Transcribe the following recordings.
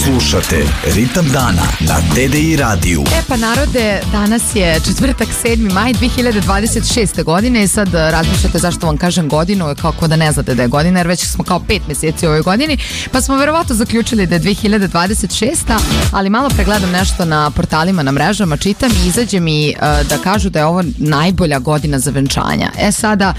Slušate Ritam dana na TDI radiju. Pa narode, danas je četvrtak 7. maj 2026. godine i sad razmišljate zašto vam kažem godinu, kako da ne znate da je godina, jer već smo kao 5 mjeseci u ovoj godini, pa smo verovatno zaključili da je 2026. Ali malo pregledam nešto na portalima, na mrežama, čitam i izađe mi da kažu da je ovo najbolja godina za venčanja. Sada,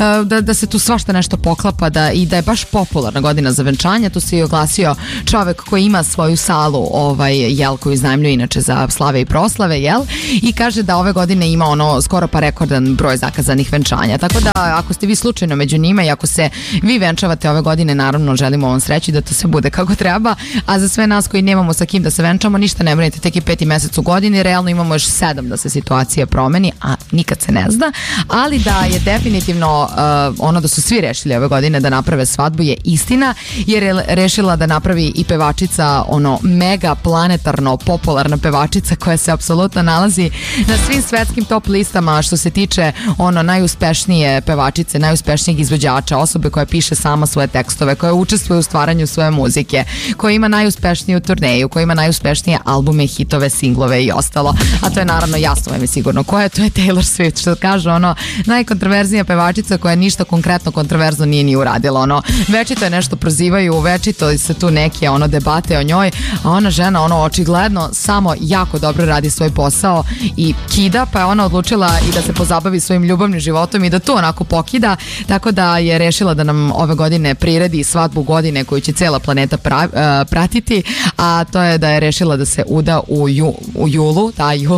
da se tu svašta nešto poklapa i da je baš popularna godina za venčanja. Tu se i oglasio čovek koji ima svoju salu koju iznajmljuje inače za slave i proslave, i kaže da ove godine ima skoro pa rekordan broj zakazanih venčanja. Tako da ako ste vi slučajno među njima i ako se vi venčavate ove godine, naravno želimo vam sreću da to sve bude kako treba, a za sve nas koji nemamo sa kim da se venčamo, ništa ne brinite, tek je 5. mesec u godini, realno imamo još 7 da se situacija promeni, a nikad se ne zna, ali da je definitivno ono da su svi rešili ove godine da naprave svadbu je istina, jer je rešila da napravi i pevačica, mega planetarno popularna pevačica koja se apsolutno nalazi na svim svetskim top listama što se tiče najuspešnije pevačice, najuspešnijeg izvođača, osobe koja piše sama svoje tekstove, koja učestvuje u stvaranju svoje muzike, koja ima najuspešniju turneju, koja ima najuspešnije albume, hitove, singlove i ostalo. A to je naravno, jasno vam je sigurno koja je, to je Taylor Swift, što kaže najkontroverznija pevačica koja ništa konkretno kontroverzno nije ni uradila. Večito je nešto prozivaju, večito se tu neke debate o njoj, a ona žena očigledno samo jako dobro radi svoj posao i kida, pa je ona odlučila i da se pozabavi svojim ljubavnim životom i da to onako pokida, tako da je rešila da nam ove godine priredi svadbu godine koju će cela planeta pratiti, a to je da je rešila da se uda u julu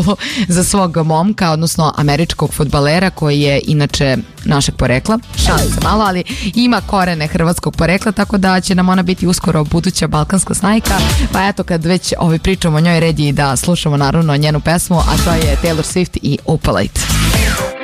za svog momka, odnosno američkog fudbalera koji je inače našeg porekla, šalim se malo, ali ima korene hrvatskog porekla, tako da će nam ona biti uskoro buduća balkanska snajka, pa eto kad već pričamo o njoj, red je da slušamo naravno njenu pesmu, a to je Taylor Swift i Opalite.